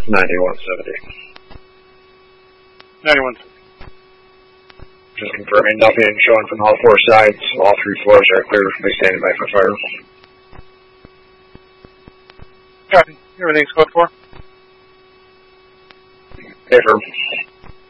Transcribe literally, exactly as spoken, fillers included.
ninety-one seventy. ninety-one seventy. Just confirming nothing showing from all four sides. All three floors are clear to be standing by for fire. Copy. Everything's code for. Affirm.